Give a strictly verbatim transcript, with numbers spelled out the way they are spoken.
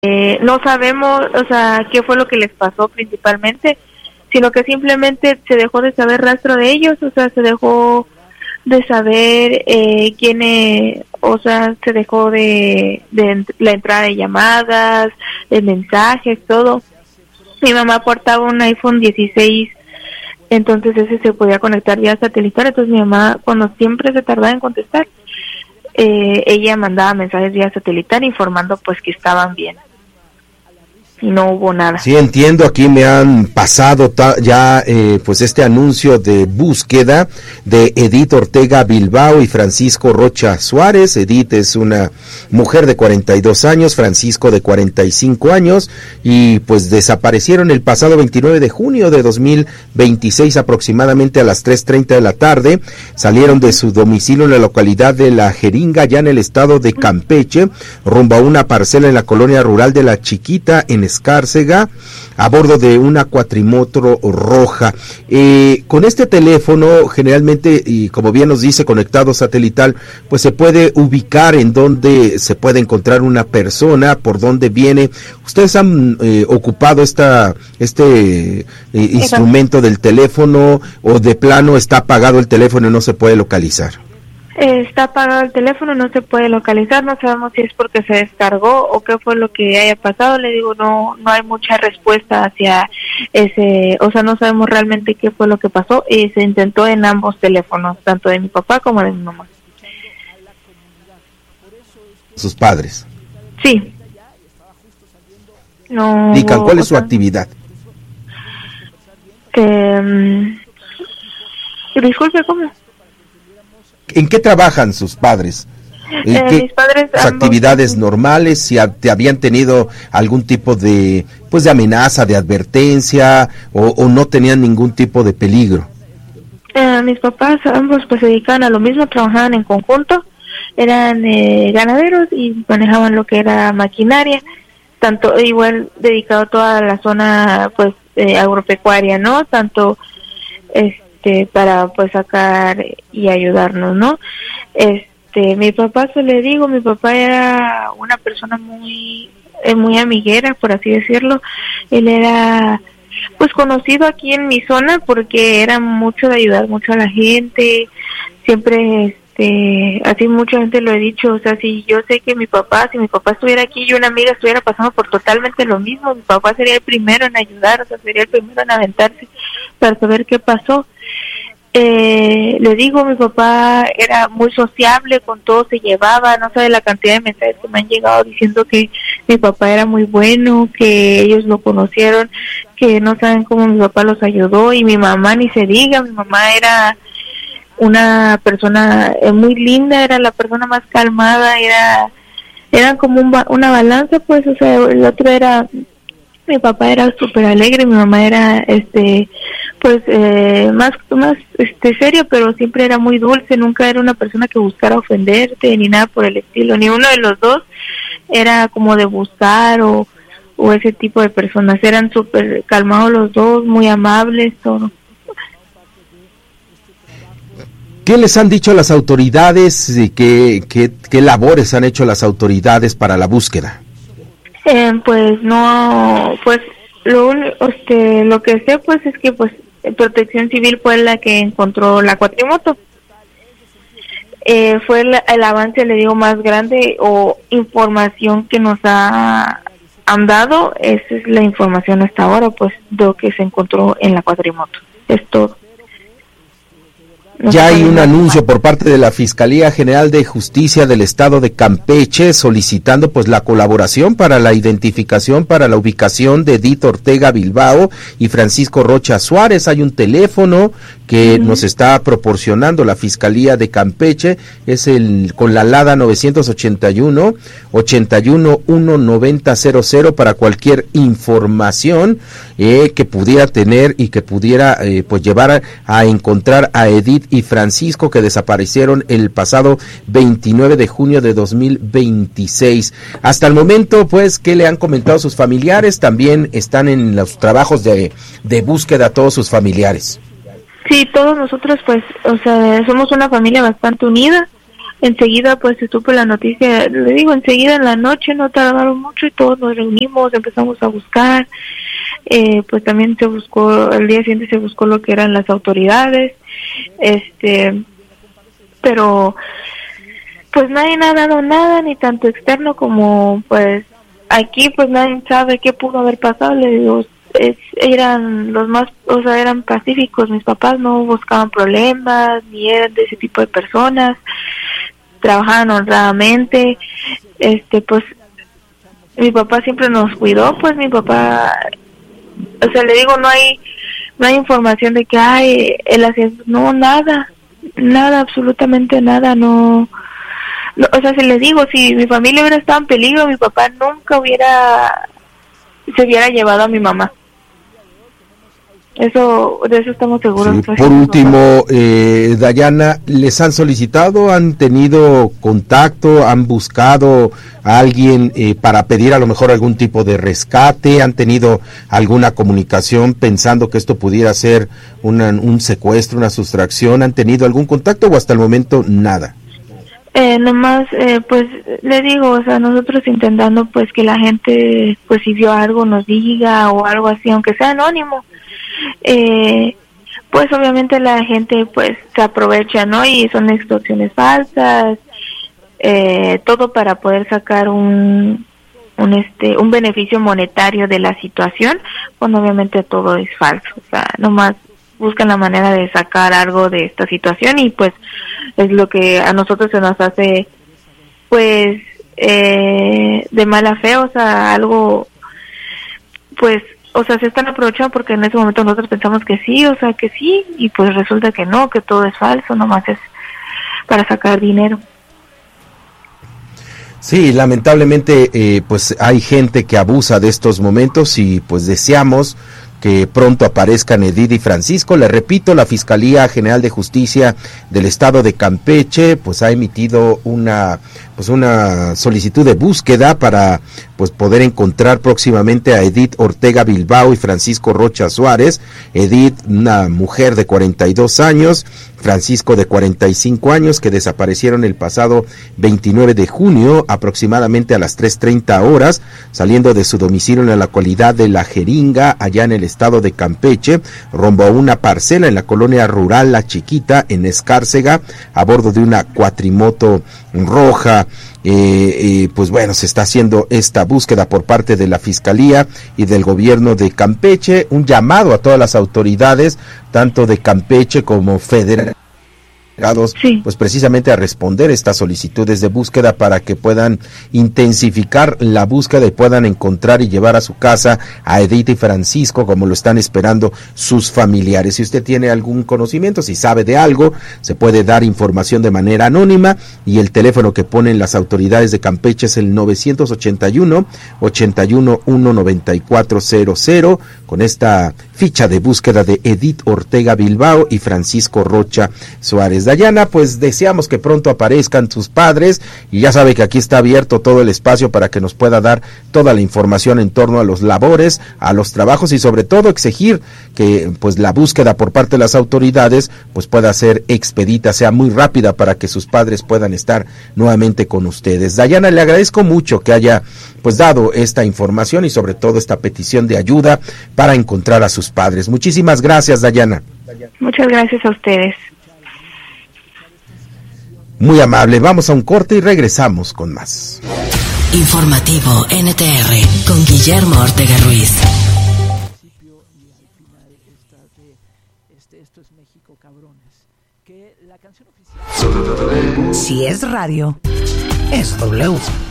Eh, no sabemos, o sea, qué fue lo que les pasó principalmente, sino que simplemente se dejó de saber rastro de ellos, o sea, se dejó de saber eh, quién, eh, o sea, se dejó de, de la entrada de llamadas, de mensajes, todo. Mi mamá portaba un iPhone dieciséis, entonces ese se podía conectar vía satelital, entonces mi mamá, cuando siempre se tardaba en contestar, eh, ella mandaba mensajes vía satelital informando pues que estaban bien. Y no hubo nada. Sí, entiendo, aquí me han pasado ta- ya eh, pues este anuncio de búsqueda de Edith Ortega Bilbao y Francisco Rocha Suárez. Edith es una mujer de cuarenta y dos años, Francisco de cuarenta y cinco años, y pues desaparecieron el pasado veintinueve de junio de dos mil veintiséis aproximadamente a las tres treinta de la tarde. Salieron de su domicilio en la localidad de La Jeringa, ya en el estado de Campeche, rumbo a una parcela en la colonia rural de La Chiquita, en Escárcega, a bordo de una cuatrimoto roja. Eh, con este teléfono, generalmente, y como bien nos dice, conectado satelital, pues se puede ubicar en donde se puede encontrar una persona, por dónde viene. ¿Ustedes han eh, ocupado esta este eh, instrumento del teléfono, o de plano está apagado el teléfono y no se puede localizar? Está apagado el teléfono, no se puede localizar, no sabemos si es porque se descargó o qué fue lo que haya pasado. Le digo, no no hay mucha respuesta hacia ese, o sea, no sabemos realmente qué fue lo que pasó, y se intentó en ambos teléfonos, tanto de mi papá como de mi mamá. ¿Sus padres? Sí. No. Dican, ¿cuál es su sea, actividad? Eh, disculpe, ¿cómo? ¿En qué trabajan sus padres? ¿En eh, qué mis padres ambos, actividades normales? Si a, te habían tenido algún tipo de pues de amenaza, de advertencia, o, o no tenían ningún tipo de peligro. Eh, mis papás ambos pues se dedicaban a lo mismo, trabajaban en conjunto, eran eh, ganaderos y manejaban lo que era maquinaria, tanto igual dedicado a toda la zona pues eh, agropecuaria, ¿no? Tanto este para pues sacar y ayudarnos, ¿no? Este, mi papá, se le digo, mi papá era una persona muy eh, muy amiguera, por así decirlo. Él era pues conocido aquí en mi zona porque era mucho de ayudar mucho a la gente, siempre este, así mucha gente lo he dicho, o sea, si yo sé que mi papá, si mi papá estuviera aquí y una amiga estuviera pasando por totalmente lo mismo, mi papá sería el primero en ayudar, o sea, sería el primero en aventarse para saber qué pasó. Eh, le digo, mi papá era muy sociable, con todo se llevaba, no sabe la cantidad de mensajes que me han llegado diciendo que mi papá era muy bueno, que ellos lo conocieron, que no saben cómo mi papá los ayudó, y mi mamá ni se diga, mi mamá era una persona eh, muy linda, era la persona más calmada, era eran como un ba- una balanza, pues, o sea, el otro era, mi papá era súper alegre, mi mamá era, este, pues, eh, más, más, este, serio, pero siempre era muy dulce, nunca era una persona que buscara ofenderte, ni nada por el estilo, ni uno de los dos era como de buscar, o, o ese tipo de personas, eran súper calmados los dos, muy amables, todo. ¿Qué les han dicho las autoridades y qué, qué, qué labores han hecho las autoridades para la búsqueda? Eh, pues no, pues lo un- este, lo que sé pues es que pues Protección Civil fue la que encontró la cuatrimoto. Eh, fue el, el avance, le digo, más grande o información que nos ha, han dado. Esa es la información hasta ahora, pues, de lo que se encontró en la cuatrimoto. Es todo. No Ya hay un más. anuncio por parte de la Fiscalía General de Justicia del Estado de Campeche solicitando pues la colaboración para la identificación, para la ubicación de Edith Ortega Bilbao y Francisco Rocha Suárez. Hay un teléfono que uh-huh. nos está proporcionando la Fiscalía de Campeche, es el con la LADA nueve ochenta y uno, ochenta y uno, uno noventa cero cero para cualquier información eh, que pudiera tener y que pudiera eh, pues llevar a, a encontrar a Edith y Francisco, que desaparecieron el pasado veintinueve de junio de dos mil veintiséis. Hasta el momento, pues, ¿qué le han comentado sus familiares? También están en los trabajos de, de búsqueda todos sus familiares. Sí, todos nosotros, pues, o sea, somos una familia bastante unida. enseguida pues se supo la noticia, le digo, enseguida en la noche, no tardaron mucho y todos nos reunimos, empezamos a buscar, eh, pues también se buscó, el día siguiente se buscó lo que eran las autoridades, este, pero pues nadie ha dado nada, ni tanto externo como pues aquí, pues nadie sabe qué pudo haber pasado. Le digo, es, eran los más, o sea, eran pacíficos, mis papás no buscaban problemas, ni eran de ese tipo de personas, trabajaban honradamente, este, pues, mi papá siempre nos cuidó, pues mi papá, o sea, le digo, no hay, no hay información de que, ay, él hacía, no, nada, nada, absolutamente nada, no, no, o sea, si le digo, si mi familia hubiera estado en peligro, mi papá nunca hubiera, se hubiera llevado a mi mamá. Eso, de eso estamos seguros. Sí, por último, eh, Dayana, ¿les han solicitado, han tenido contacto, han buscado a alguien eh, para pedir a lo mejor algún tipo de rescate? ¿Han tenido alguna comunicación pensando que esto pudiera ser una, un secuestro, una sustracción? ¿Han tenido algún contacto o hasta el momento nada? Eh, nomás, eh, pues, le digo, o sea, nosotros intentando, pues, que la gente, pues, si vio algo, nos diga o algo así, aunque sea anónimo. Eh, pues, obviamente la gente, pues, se aprovecha, ¿no? Y son extorsiones falsas, eh, todo para poder sacar un, un, este, un beneficio monetario de la situación, cuando obviamente todo es falso, o sea, nomás buscan la manera de sacar algo de esta situación y pues es lo que a nosotros se nos hace pues eh, de mala fe, o sea, algo pues, o sea, se están aprovechando porque en ese momento nosotros pensamos que sí, o sea, que sí, y pues resulta que no, que todo es falso, nomás es para sacar dinero. Sí, lamentablemente eh, pues hay gente que abusa de estos momentos y pues deseamos que pronto aparezcan Edith y Francisco. Le repito, la Fiscalía General de Justicia del Estado de Campeche pues ha emitido una pues una solicitud de búsqueda para pues poder encontrar próximamente a Edith Ortega Bilbao y Francisco Rocha Suárez. Edith, una mujer de cuarenta y dos años, Francisco de cuarenta y cinco años, que desaparecieron el pasado veintinueve de junio aproximadamente a las tres treinta horas, saliendo de su domicilio en la localidad de La Jeringa, allá en el estado de Campeche, rumbo a una parcela en la colonia rural La Chiquita, en Escárcega, a bordo de una cuatrimoto roja. Eh, eh, pues bueno, se está haciendo esta búsqueda por parte de la Fiscalía y del gobierno de Campeche, un llamado a todas las autoridades, tanto de Campeche como federales, sí, pues precisamente a responder estas solicitudes de búsqueda para que puedan intensificar la búsqueda y puedan encontrar y llevar a su casa a Edith y Francisco como lo están esperando sus familiares. Si usted tiene algún conocimiento, si sabe de algo, se puede dar información de manera anónima y el teléfono que ponen las autoridades de Campeche es el nueve ochenta y uno, ochenta y uno, uno noventa y cuatro cero cero, con esta ficha de búsqueda de Edith Ortega Bilbao y Francisco Rocha Suárez. Dayana, pues deseamos que pronto aparezcan sus padres y ya sabe que aquí está abierto todo el espacio para que nos pueda dar toda la información en torno a los labores, a los trabajos y sobre todo exigir que pues la búsqueda por parte de las autoridades pues pueda ser expedita, sea muy rápida para que sus padres puedan estar nuevamente con ustedes. Dayana, le agradezco mucho que haya pues dado esta información y sobre todo esta petición de ayuda para encontrar a sus padres. Muchísimas gracias, Dayana. Muchas gracias a ustedes. Muy amable, vamos a un corte y regresamos con más. Informativo N T R con Guillermo Ortega Ruiz. Si es radio, es W.